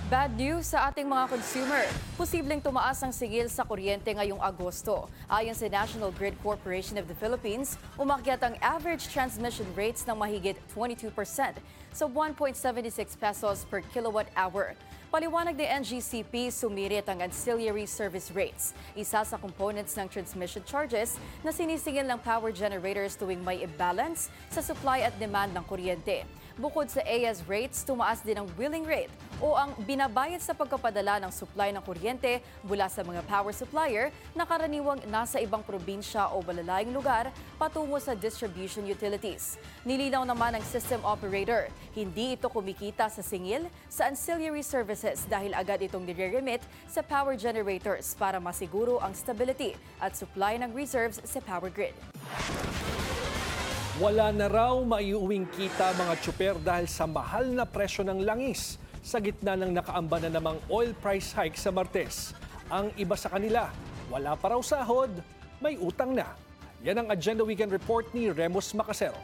Bad news sa ating mga consumer. Posibleng tumaas ang sigil sa kuryente ngayong Agosto. Ayon sa National Grid Corporation of the Philippines, umakyat ang average transmission rates ng mahigit 22% sa 1.76 pesos per kilowatt hour. Paliwanag ni NGCP, sumirit ang ancillary service rates, isa sa components ng transmission charges na sinisingil ng power generators tuwing may imbalance sa supply at demand ng kuryente. Bukod sa AS rates, tumaas din ang wheeling rate o ang binabayad sa pagkapadala ng supply ng kuryente mula sa mga power supplier na karaniwang nasa ibang probinsya o malalayong lugar patungo sa distribution utilities. Nilinaw naman ng system operator, hindi ito kumikita sa singil sa ancillary services dahil agad itong nire-remit sa power generators para masiguro ang stability at supply ng reserves sa power grid. Wala na raw maiuwing kita mga tsuper dahil sa mahal na presyo ng langis sa gitna ng nakaamba na namang oil price hike sa Martes. Ang iba sa kanila, wala pa raw sahod, may utang na. Yan ang Agenda Weekend Report ni Remus Macasero.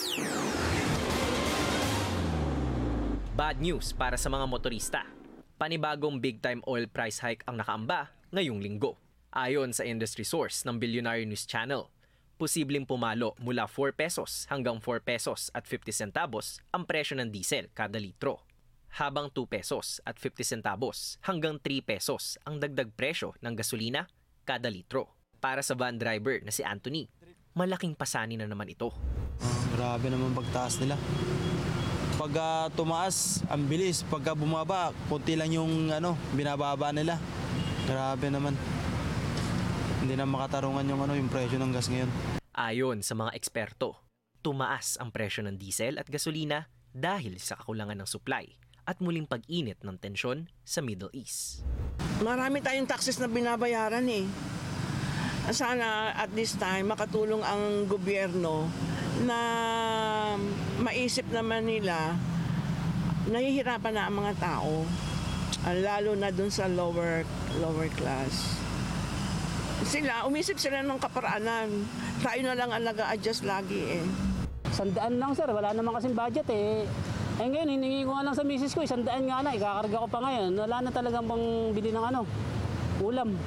Bad news para sa mga motorista. Panibagong big-time oil price hike ang nakaamba ngayong linggo. Ayon sa industry source ng Billionaire News Channel, posibleng pumalo mula 4 pesos hanggang 4 pesos at 50 centavos ang presyo ng diesel kada litro. Habang 2 pesos at 50 centavos hanggang 3 pesos ang dagdag presyo ng gasolina kada litro. Para sa van driver na si Anthony, malaking pasanin na naman ito. Grabe naman pagtaas nila. Pag tumaas, ang bilis. Pag bumaba, konti lang yung binababa nila. Grabe naman. Hindi na makatarungan yung presyo ng gas ngayon. Ayon sa mga eksperto, tumaas ang presyo ng diesel at gasolina dahil sa kakulangan ng supply at muling pag-init ng tensyon sa Middle East. Marami tayong taxes na binabayaran eh. Sana at this time makatulong ang gobyerno na maisip naman nila nahihirapan na ang mga tao, lalo na dun sa lower class. Umisip sila ng kaparaanan. Tayo na lang ang nag-a-adjust lagi eh. 100 lang sir, wala naman kasing budget eh. Eh ngayon, hiningi ko nga lang sa misis ko, 100 nga na, ikakarga ko pa ngayon. Wala na talagang pang bili ng ulam.